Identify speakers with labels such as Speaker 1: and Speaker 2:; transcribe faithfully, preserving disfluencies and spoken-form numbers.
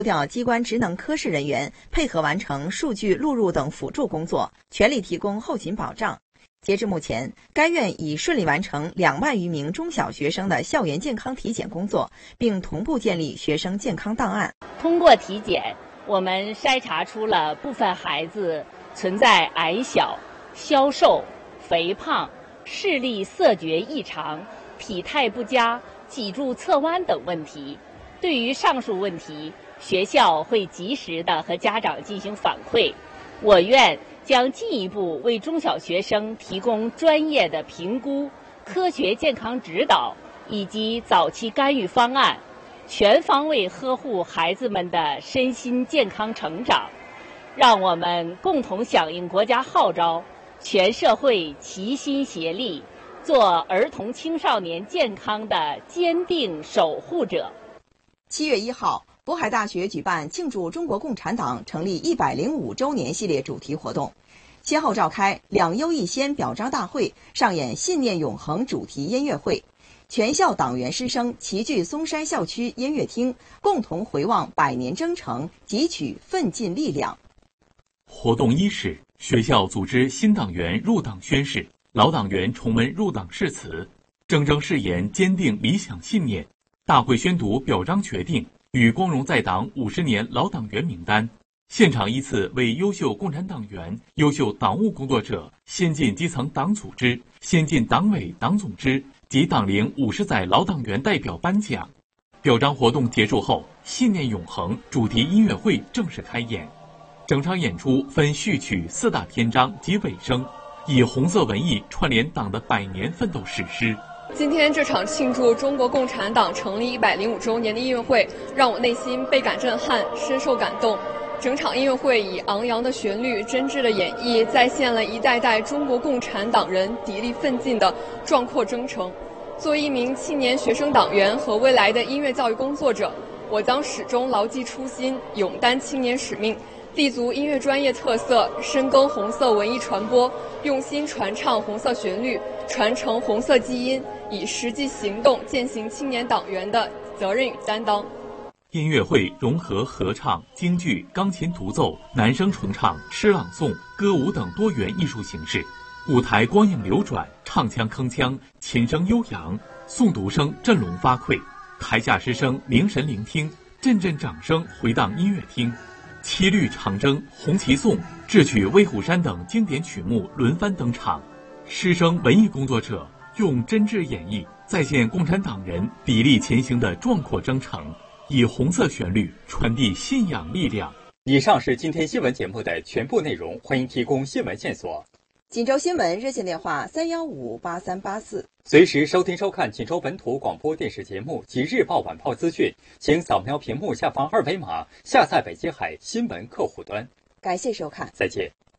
Speaker 1: 调机关职能科室人员配合完成数据录入等辅助工作，全力提供后勤保障。截至目前，该院已顺利完成两万余名中小学生的校园健康体检工作，并同步建立学生健康档案。
Speaker 2: 通过体检，我们筛查出了部分孩子存在矮小、消瘦、肥胖、视力色觉异常、体态不佳、脊柱侧弯等问题。对于上述问题，学校会及时地和家长进行反馈。我院将进一步为中小学生提供专业的评估、科学健康指导以及早期干预方案，全方位呵护孩子们的身心健康成长。让我们共同响应国家号召，全社会齐心协力，做儿童青少年健康的坚定守护者。
Speaker 1: 七月一号，渤海大学举办庆祝中国共产党成立一百零五周年系列主题活动，先后召开两优一先表彰大会，上演信念永恒主题音乐会。全校党员师生齐聚嵩山校区音乐厅，共同回望百年征程，汲取奋进力量。
Speaker 3: 活动伊始，学校组织新党员入党宣誓，老党员重温入党誓词，铮铮誓言，坚定理想信念。大会宣读表彰决定与光荣在党五十年老党员名单，现场依次为优秀共产党员、优秀党务工作者、先进基层党组织、先进党委党总支及党龄五十载老党员代表颁奖。表彰活动结束后，信念永恒主题音乐会正式开演。整场演出分序曲四大篇章及尾声，以红色文艺串联党的百年奋斗史诗。
Speaker 4: 今天这场庆祝中国共产党成立一百零五周年的音乐会，让我内心倍感震撼，深受感动。整场音乐会以昂扬的旋律、真挚的演绎，再现了一代代中国共产党人砥砺奋进的壮阔征程。作为一名青年学生党员和未来的音乐教育工作者，我将始终牢记初心，勇担青年使命，立足音乐专业特色，深耕红色文艺传播，用心传唱红色旋律，传承红色基因，以实际行动践行青年党员的责任与担当。
Speaker 3: 音乐会融合合唱、京剧、钢琴独奏、男声重唱、诗朗诵、歌舞等多元艺术形式，舞台光影流转，唱腔铿锵，琴声悠扬，诵读声振聋发聩，台下师生凝神聆听，阵阵掌声回荡音乐厅。七律长征、红旗颂、智取威虎山等经典曲目轮番登场，师生文艺工作者用真挚演绎再现共产党人砥砺前行的壮阔征程，以红色旋律传递信仰力量。
Speaker 5: 以上是今天新闻节目的全部内容，欢迎提供新闻线索。
Speaker 1: 锦州新闻热线电话三幺五八三八四，
Speaker 5: 随时收听收看锦州本土广播电视节目及日报晚报资讯，请扫描屏幕下方二维码下载北京海新闻客户端。
Speaker 1: 感谢收看，
Speaker 5: 再见。